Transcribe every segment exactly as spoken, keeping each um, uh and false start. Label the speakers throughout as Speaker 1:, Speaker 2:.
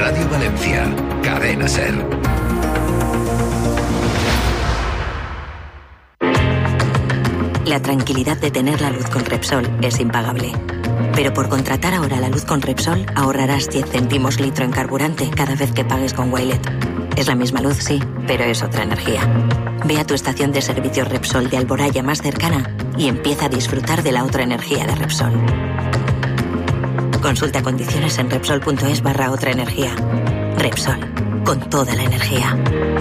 Speaker 1: Radio Valencia, Cadena SER.
Speaker 2: La tranquilidad de tener la luz con Repsol es impagable. Pero por contratar ahora la luz con Repsol, ahorrarás diez céntimos litro en carburante cada vez que pagues con Wilet. Es la misma luz, sí, pero es otra energía. Ve a tu estación de servicio Repsol de Alboraya más cercana y empieza a disfrutar de la otra energía de Repsol. Consulta condiciones en Repsol.es barra otra energía. Repsol, con toda la energía.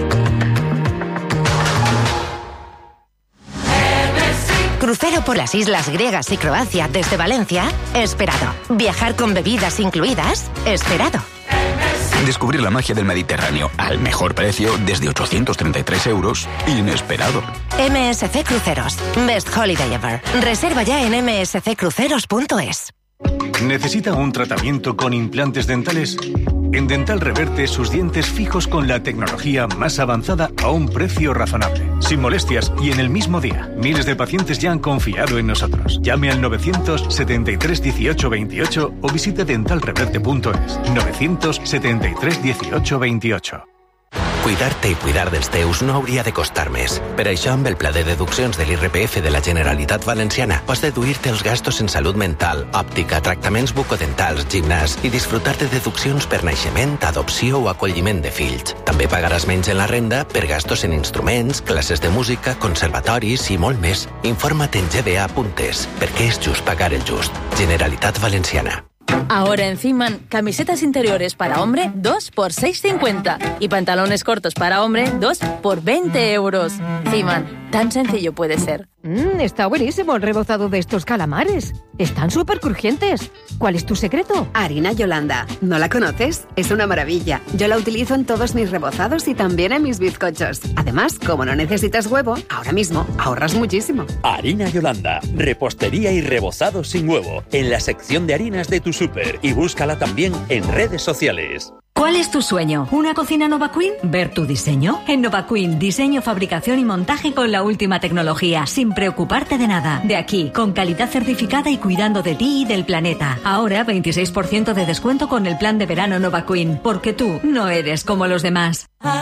Speaker 3: Crucero por las islas griegas y Croacia desde Valencia, esperado. Viajar con bebidas incluidas, esperado.
Speaker 4: Descubrir la magia del Mediterráneo al mejor precio desde ochocientos treinta y tres euros, inesperado.
Speaker 3: M S C Cruceros, Best Holiday Ever. Reserva ya en m s c cruceros punto es.
Speaker 5: ¿Necesita un tratamiento con implantes dentales? En Dental Reverte sus dientes fijos con la tecnología más avanzada a un precio razonable, sin molestias y en el mismo día. Miles de pacientes ya han confiado en nosotros. Llame al novecientos setenta y tres dieciocho veintiocho o visite dental reverte punto es. novecientos setenta y tres dieciocho veintiocho.
Speaker 6: Cuidar-te i cuidar dels teus no hauria de costar més. Per això, amb el pla de deduccions de l'I R P F de la Generalitat Valenciana, pots deduir-te els gastos en salut mental, òptica, tractaments bucodentals, gimnàs i disfrutar de deduccions per naixement, adopció o acolliment de fills. També pagaràs menys en la renda per gastos en instruments, classes de música, conservatoris i molt més. Informa't en g b a punt es, perquè és just pagar el just. Generalitat Valenciana.
Speaker 7: Ahora en Ciman, camisetas interiores para hombre, dos por seis cincuenta. Y pantalones cortos para hombre, dos por veinte euros. Ciman, tan sencillo puede ser.
Speaker 8: Mmm, está buenísimo el rebozado de estos calamares. Están súper crujientes. ¿Cuál es tu secreto?
Speaker 9: Harina Yolanda. ¿No la conoces? Es una maravilla. Yo la utilizo en todos mis rebozados y también en mis bizcochos. Además, como no necesitas huevo, ahora mismo ahorras muchísimo.
Speaker 10: Harina Yolanda. Repostería y rebozado sin huevo. En la sección de harinas de tu súper. Y búscala también en redes sociales.
Speaker 11: ¿Cuál es tu sueño? ¿Una cocina Nova Queen? ¿Ver tu diseño? En Nova Queen, diseño, fabricación y montaje con la última tecnología, sin preocuparte de nada. De aquí, con calidad certificada y cuidando de ti y del planeta. Ahora, veintiséis por ciento de descuento con el plan de verano Nova Queen, porque tú no eres como los demás.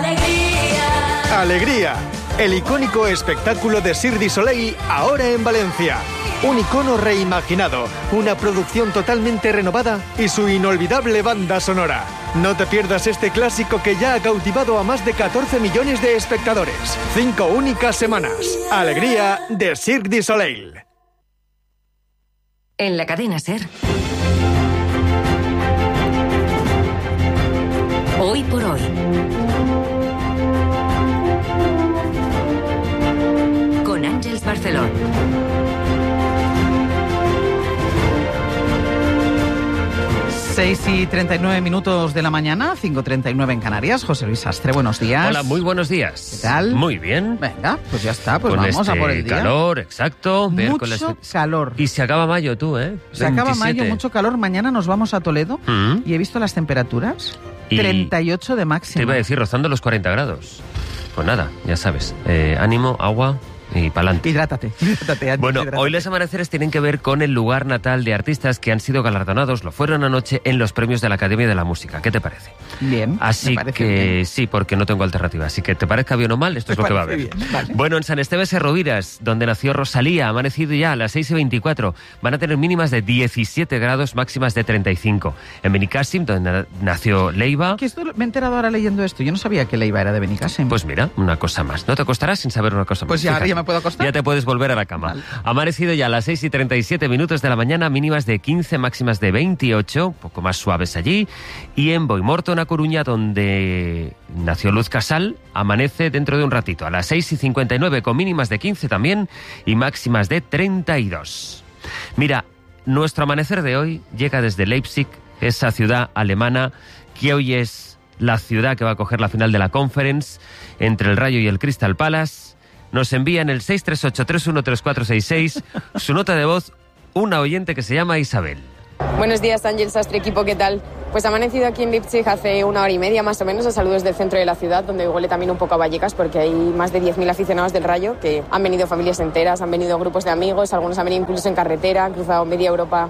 Speaker 12: ¡Alegría! ¡Alegría! El icónico espectáculo de Cirque du Soleil, ahora en Valencia. Un icono reimaginado, una producción totalmente renovada y su inolvidable banda sonora. No te pierdas este clásico que ya ha cautivado a más de catorce millones de espectadores. Cinco únicas semanas. Alegría de Cirque du Soleil.
Speaker 2: En la cadena SER. Hoy por hoy. Con Àngels Barceló.
Speaker 13: seis y treinta y nueve minutos de la mañana, cinco y treinta y nueve en Canarias. José Luis Sastre, buenos días.
Speaker 14: Hola, muy buenos días.
Speaker 13: ¿Qué tal?
Speaker 14: Muy bien.
Speaker 13: Venga, pues ya está, pues
Speaker 14: con
Speaker 13: vamos
Speaker 14: este
Speaker 13: a por el día.
Speaker 14: calor, exacto.
Speaker 13: Mucho
Speaker 14: con las...
Speaker 13: calor.
Speaker 14: Y se acaba mayo, tú, ¿eh?
Speaker 13: Se acaba mayo, mucho calor. Mañana nos vamos a Toledo
Speaker 14: ¿Mm?
Speaker 13: y he visto las temperaturas.
Speaker 14: Y
Speaker 13: treinta y ocho de máxima.
Speaker 14: Te iba a decir, rozando los cuarenta grados. Pues nada, ya sabes. Eh, ánimo, agua y pa'lante.
Speaker 13: Hidrátate, hidrátate.
Speaker 14: Bueno,
Speaker 13: hidrátate.
Speaker 14: hoy los amaneceres tienen que ver con el lugar natal de artistas que han sido galardonados, lo fueron anoche en los premios de la Academia de la Música. ¿Qué te parece?
Speaker 13: Bien.
Speaker 14: Así
Speaker 13: me parece
Speaker 14: que
Speaker 13: bien.
Speaker 14: sí, porque no tengo alternativa. Así que te parezca bien o mal, esto es
Speaker 13: Me
Speaker 14: lo que va a haber.
Speaker 13: parece bien, vale.
Speaker 14: Bueno, en San Esteban Serroviras, donde nació Rosalía, ha amanecido ya a las seis y veinticuatro. Van a tener mínimas de diecisiete grados, máximas de treinta y cinco. En Benicàssim, donde na- nació Leiva...
Speaker 13: Que esto, me he enterado ahora leyendo esto. Yo no sabía que Leiva era de Benicàssim.
Speaker 14: Pues mira, una cosa más. No te acostarás sin saber una cosa más.
Speaker 13: Pues ya,
Speaker 14: Fíjate.
Speaker 13: ya me puedo acostar.
Speaker 14: Ya te puedes volver a la cama.
Speaker 13: Vale.
Speaker 14: Ha amanecido ya a las seis y treinta y siete minutos de la mañana, mínimas de quince, máximas de veintiocho, un poco más suaves allí. Y en Boimorto, a Coruña, donde nació Luz Casal, amanece dentro de un ratito, a las seis y cincuenta y nueve, con mínimas de quince también y máximas de treinta y dos. Mira, nuestro amanecer de hoy llega desde Leipzig, esa ciudad alemana que hoy es la ciudad que va a coger la final de la Conference entre el Rayo y el Crystal Palace. Nos envía en el seis tres ocho tres uno tres cuatro seis seis su nota de voz una oyente que se llama Isabel.
Speaker 15: Buenos días, Ángel Sastre, equipo, ¿qué tal? Pues ha amanecido aquí en Leipzig hace una hora y media más o menos, a saludos del centro de la ciudad, donde huele también un poco a Vallecas, porque hay más de diez mil aficionados del Rayo, que han venido familias enteras, han venido grupos de amigos, algunos han venido incluso en carretera, han cruzado media Europa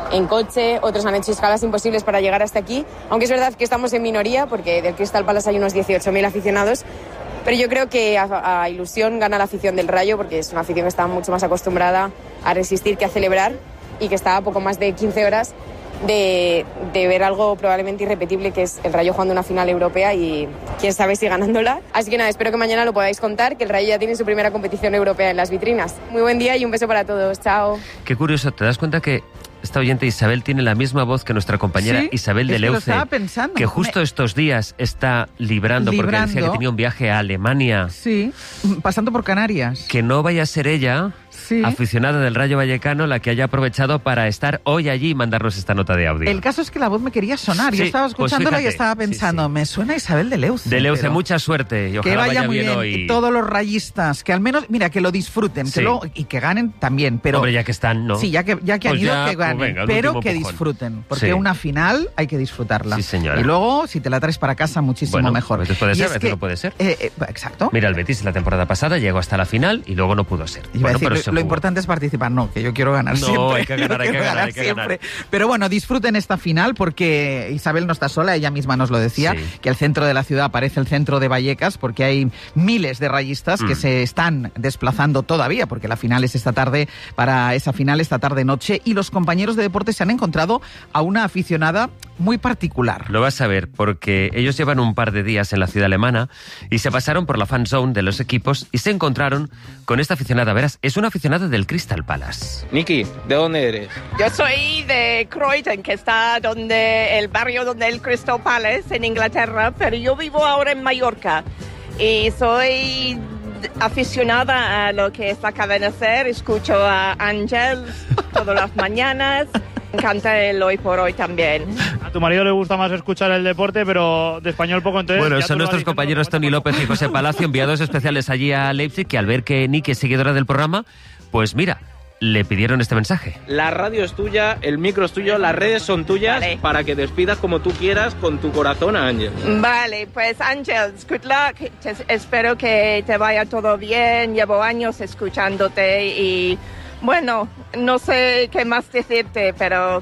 Speaker 15: en coche, otros han hecho escalas imposibles para llegar hasta aquí, aunque es verdad que estamos en minoría porque del Crystal Palace hay unos dieciocho mil aficionados, pero yo creo que a, a ilusión gana la afición del Rayo porque es una afición que está mucho más acostumbrada a resistir que a celebrar y que está a poco más de quince horas de, de ver algo probablemente irrepetible, que es el Rayo jugando una final europea y quién sabe si ganándola. Así que nada, espero que mañana lo podáis contar, que el Rayo ya tiene su primera competición europea en las vitrinas. Muy buen día y un beso para todos. Chao.
Speaker 14: Qué curioso, ¿te das cuenta que esta oyente Isabel tiene la misma voz que nuestra compañera
Speaker 13: ¿Sí?
Speaker 14: Isabel de Leuce,
Speaker 13: pensando,
Speaker 14: que justo
Speaker 13: me...
Speaker 14: estos días está librando, librando, porque decía que tenía un viaje a Alemania.
Speaker 13: Sí, pasando por Canarias.
Speaker 14: Que no vaya a ser ella... Sí. Aficionada del Rayo Vallecano, la que haya aprovechado para estar hoy allí y mandarnos esta nota de audio.
Speaker 13: El caso es que la voz me quería sonar.
Speaker 14: Sí,
Speaker 13: Yo estaba escuchándola
Speaker 14: pues fíjate,
Speaker 13: y estaba pensando, sí, sí. me suena Isabel de Leuce.
Speaker 14: De Leuce, mucha suerte y ojalá
Speaker 13: que vaya,
Speaker 14: vaya
Speaker 13: muy
Speaker 14: bien,
Speaker 13: bien
Speaker 14: hoy.
Speaker 13: Y todos los rayistas, que al menos, mira, que lo disfruten, sí. que lo, y que ganen también. Pero,
Speaker 14: hombre, ya que están, ¿no?
Speaker 13: Sí, ya que, ya que
Speaker 14: pues
Speaker 13: han ido,
Speaker 14: ya,
Speaker 13: que ganen.
Speaker 14: Pues venga,
Speaker 13: pero que
Speaker 14: empujón.
Speaker 13: disfruten, porque
Speaker 14: sí.
Speaker 13: una final hay que disfrutarla.
Speaker 14: Sí, señora.
Speaker 13: Y luego, si te la traes para casa, muchísimo
Speaker 14: bueno,
Speaker 13: mejor.
Speaker 14: A veces puede
Speaker 13: y
Speaker 14: ser,
Speaker 13: es
Speaker 14: a veces
Speaker 13: que,
Speaker 14: no puede ser.
Speaker 13: Eh, eh, exacto.
Speaker 14: Mira, el Betis la temporada pasada llegó hasta la final y luego no pudo ser.
Speaker 13: Iba
Speaker 14: bueno,
Speaker 13: a decir,
Speaker 14: pero
Speaker 13: lo, lo importante es participar, no, que yo quiero ganar
Speaker 14: no,
Speaker 13: siempre.
Speaker 14: hay que ganar, hay que ganar, hay que
Speaker 13: siempre.
Speaker 14: ganar.
Speaker 13: Pero bueno, disfruten esta final porque Isabel no está sola, ella misma nos lo decía, sí. que el centro de la ciudad parece el centro de Vallecas porque hay miles de rayistas mm. que se están desplazando todavía, porque la final es esta tarde, para esa final esta tarde-noche, y los compañeros de deportes se han encontrado a una aficionada muy particular.
Speaker 14: Lo vas a ver, porque ellos llevan un par de días en la ciudad alemana y se pasaron por la fan zone de los equipos y se encontraron con esta aficionada. Verás, es una aficionada del Crystal Palace.
Speaker 16: Niki, ¿de dónde eres?
Speaker 17: Yo soy de Croydon, que está donde el barrio donde el Crystal Palace en Inglaterra, pero yo vivo ahora en Mallorca y soy aficionada a lo que es la cadena SER. Escucho a Ángel todas las mañanas. Me encanta el Hoy por Hoy también.
Speaker 18: A tu marido le gusta más escuchar el deporte, pero de español poco, entonces...
Speaker 14: Bueno, son nuestros compañeros Tony López y José Palacio, enviados especiales allí a Leipzig, que al ver que Niki es seguidora del programa, pues mira, le pidieron este mensaje.
Speaker 16: La radio es tuya, el micro es tuyo, las redes son tuyas, vale, para que despidas como tú quieras con tu corazón a Ángel.
Speaker 17: Vale, pues Ángel, good luck. Te, espero que te vaya todo bien. Llevo años escuchándote y... bueno, no sé qué más decirte, pero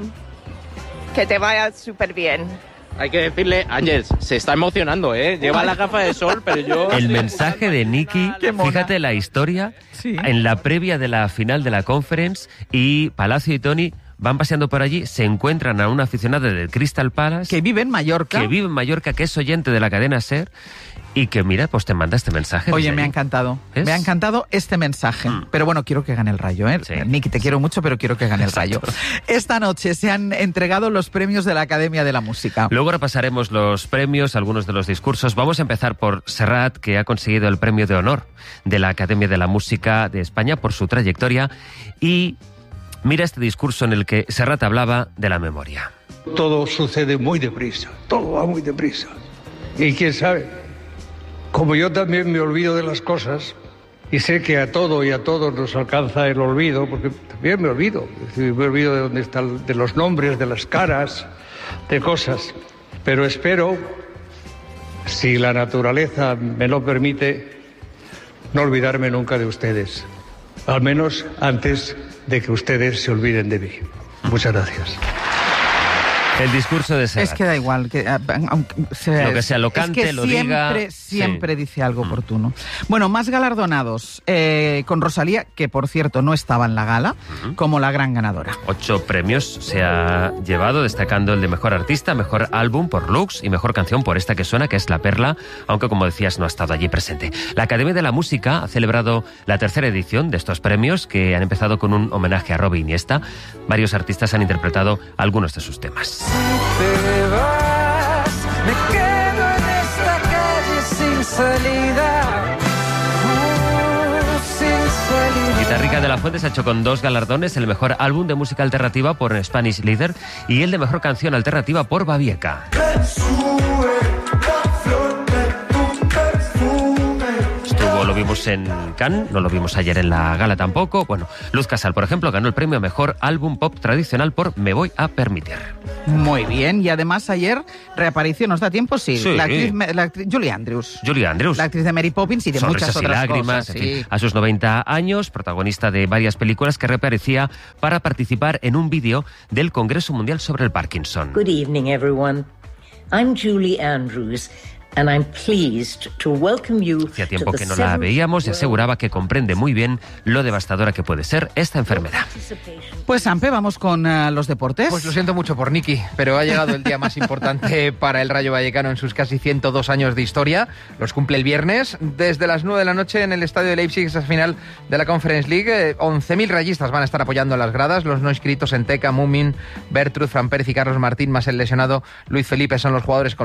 Speaker 17: que te vaya súper bien.
Speaker 16: Hay que decirle, Ángel, se está emocionando, ¿eh? Lleva la gafa de sol, pero yo...
Speaker 14: El mensaje de Niki, fíjate la historia, sí. en la previa de la final de la Conference, y Palacio y Tony van paseando por allí, se encuentran a una aficionada del Crystal Palace...
Speaker 13: Que vive en Mallorca.
Speaker 14: Que vive en Mallorca, que es oyente de la cadena SER... Y que, mira, pues te manda este mensaje.
Speaker 13: Oye, me ha encantado. ¿Es? Me ha encantado este mensaje. Mm. Pero bueno, quiero que gane el Rayo, ¿eh? Sí. Niki, te sí. quiero mucho, pero quiero que gane el Rayo. Esta noche se han entregado los premios de la Academia de la Música.
Speaker 14: Luego repasaremos los premios, algunos de los discursos. Vamos a empezar por Serrat, que ha conseguido el premio de honor de la Academia de la Música de España por su trayectoria. Y mira este discurso en el que Serrat hablaba de la memoria.
Speaker 19: Todo sucede muy deprisa. Todo va muy deprisa. Y quién sabe... como yo también me olvido de las cosas, y sé que a todo y a todos nos alcanza el olvido, porque también me olvido, me olvido de dónde están, de los nombres, de las caras, de cosas. Pero espero, si la naturaleza me lo permite, no olvidarme nunca de ustedes, al menos antes de que ustedes se olviden de mí. Muchas gracias.
Speaker 14: El discurso de Serrat.
Speaker 13: Es que da igual, que, aunque sea,
Speaker 14: lo que sea, lo cante,
Speaker 13: es que
Speaker 14: lo
Speaker 13: siempre,
Speaker 14: diga...
Speaker 13: Siempre
Speaker 14: sí.
Speaker 13: dice algo oportuno. Bueno, más galardonados. Eh, con Rosalía, que por cierto no estaba en la gala, uh-huh. como la gran ganadora.
Speaker 14: Ocho premios se ha llevado, destacando el de Mejor Artista, Mejor Álbum por Lux y Mejor Canción por esta que suena, que es La Perla, aunque como decías no ha estado allí presente. La Academia de la Música ha celebrado la tercera edición de estos premios, que han empezado con un homenaje a Robbie Iniesta. Varios artistas han interpretado algunos de sus temas.
Speaker 20: Te vas, me quedo en esta calle sin salida, uh, sin salida.
Speaker 14: Guitarrica de la Fuente se ha hecho con dos galardones, el mejor álbum de música alternativa por Spanish Leader y el de mejor canción alternativa por Babieca. lo vimos en Cannes, no lo vimos ayer en la gala tampoco. Bueno, Luz Casal, por ejemplo, ganó el premio a Mejor Álbum Pop Tradicional por Me Voy a Permitir.
Speaker 13: Muy bien, y además ayer reapareció, ¿nos da tiempo? Sí,
Speaker 14: sí.
Speaker 13: La, actriz, la actriz Julie Andrews.
Speaker 14: Julie Andrews.
Speaker 13: La actriz de Mary Poppins y de
Speaker 14: Sonrisas
Speaker 13: muchas otras
Speaker 14: y lágrimas,
Speaker 13: cosas.
Speaker 14: En
Speaker 13: Sí.
Speaker 14: fin, a sus noventa años, protagonista de varias películas, que reaparecía para participar en un vídeo del Congreso Mundial sobre el Parkinson.
Speaker 21: Good evening, everyone. I'm Julie Andrews. And I'm pleased to welcome you
Speaker 14: Hacía tiempo
Speaker 21: to
Speaker 14: que
Speaker 21: the
Speaker 14: no la
Speaker 21: seventh
Speaker 14: veíamos y
Speaker 21: World-
Speaker 14: aseguraba que comprende muy bien lo devastadora que puede ser esta enfermedad.
Speaker 13: Pues Ampe, vamos con uh, los deportes.
Speaker 22: Pues lo siento mucho por Nicky, pero ha llegado el día más importante para el Rayo Vallecano en sus casi ciento dos años de historia. Los cumple el viernes desde las nueve de la noche en el estadio de Leipzig, esa final de la Conference League. Eh, once mil rayistas van a estar apoyando en las gradas. Los no inscritos en Teca, Mumin, Bertrud, Fran Pérez y Carlos Martín, más el lesionado Luis Felipe, son los jugadores con